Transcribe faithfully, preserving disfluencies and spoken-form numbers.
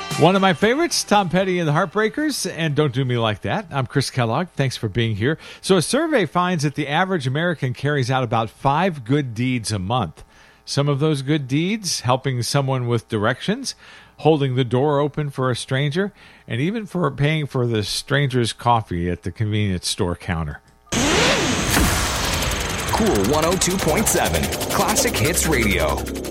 One of my favorites, Tom Petty and the Heartbreakers, and Don't Do Me Like That. I'm Chris Kellogg. Thanks for being here. So a survey finds that the average American carries out about five good deeds a month. Some of those good deeds, helping someone with directions, holding the door open for a stranger, and even for paying for the stranger's coffee at the convenience store counter. Cool one oh two point seven, Classic Hits Radio.